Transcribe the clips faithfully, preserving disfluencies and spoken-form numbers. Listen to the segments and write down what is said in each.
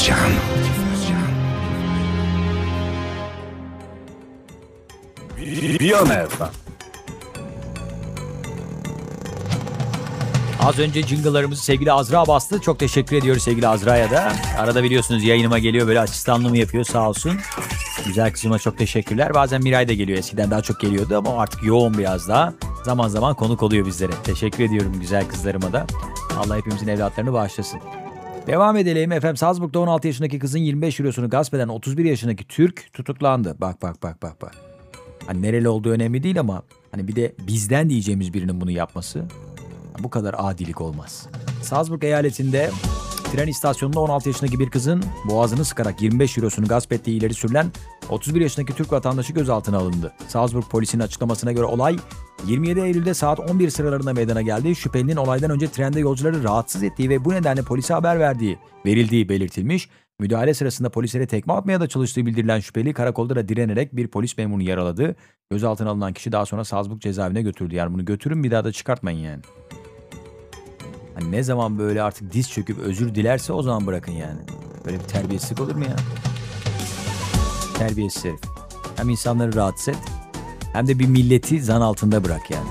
Özcan. Viyana F M. Az önce jingle'larımızı sevgili Azra bastı. Çok teşekkür ediyoruz sevgili Azra'ya da. Arada biliyorsunuz yayınıma geliyor, böyle asistanlığımı yapıyor sağ olsun. Güzel kızıma çok teşekkürler. Bazen Miray da geliyor. Eskiden daha çok geliyordu ama artık yoğun biraz daha. Zaman zaman konuk oluyor bizlere. Teşekkür ediyorum güzel kızlarıma da. Allah hepimizin evlatlarını bağışlasın. Devam edelim. Efendim Salzburg'da on altı yaşındaki kızın yirmi beş eurosunu gasp eden otuz bir yaşındaki Türk tutuklandı. Bak bak bak bak bak. Hani nereli olduğu önemli değil ama hani bir de bizden diyeceğimiz birinin bunu yapması, bu kadar adilik olmaz. Salzburg eyaletinde tren istasyonunda on altı yaşındaki bir kızın boğazını sıkarak yirmi beş eurosunu gasp ettiği ileri sürülen otuz bir yaşındaki Türk vatandaşı gözaltına alındı. Salzburg polisinin açıklamasına göre olay yirmi yedi Eylül'de saat on bir sıralarında meydana geldi. Şüphelinin olaydan önce trende yolcuları rahatsız ettiği ve bu nedenle polise haber verdiği, verildiği belirtilmiş. Müdahale sırasında polislere tekme atmaya da çalıştığı bildirilen şüpheli karakolda da direnerek bir polis memurunu yaraladı. Gözaltına alınan kişi daha sonra Salzburg cezaevine götürüldü. Yani bunu götürün, bir daha da çıkartmayın yani. Hani ne zaman böyle artık diz çöküp özür dilerse o zaman bırakın yani. Böyle bir terbiyesizlik olur mu ya? Terbiyesiz herif. Hem insanları rahatsız et, hem de bir milleti zan altında bırak yani.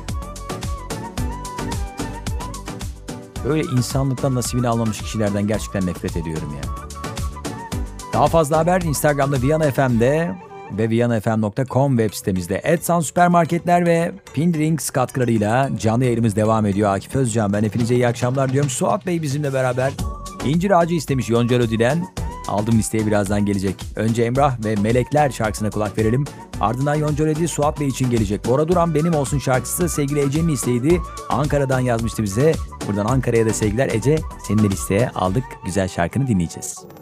Böyle insanlıktan nasibini almamış kişilerden gerçekten nefret ediyorum yani. Daha fazla haber Instagram'da Viyana F M'de ve viyana f m nokta com web sitemizde. Edsan Süpermarketler ve Pindrings katkılarıyla canlı yayınımız devam ediyor. Akif Özcan, ben hepinize iyi akşamlar diyorum. Suat Bey bizimle beraber. İncir Ağacı istemiş Yonca Lodi'den. Aldım listeye, birazdan gelecek. Önce Emrah ve Melekler şarkısına kulak verelim. Ardından Yonca Lodi Suat Bey için gelecek. Bora Duran Benim Olsun şarkısı sevgili Ece'nin isteğiydi. Ankara'dan yazmıştı bize. Buradan Ankara'ya da sevgiler. Ece, senin de listeye aldık. Güzel şarkını dinleyeceğiz.